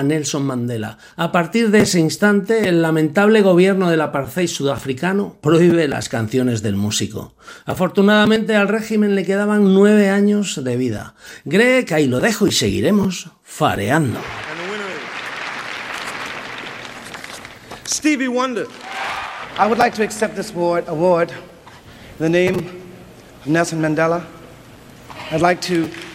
a Nelson Mandela. A partir de ese instante, el lamentable gobierno del apartheid sudafricano prohíbe las canciones del músico. Afortunadamente al régimen le quedaban 9 años de vida. Greg, ahí lo dejo y seguiremos fareando. Stevie Wonder. I would like to accept this award in the name of Nelson Mandela. I'd like to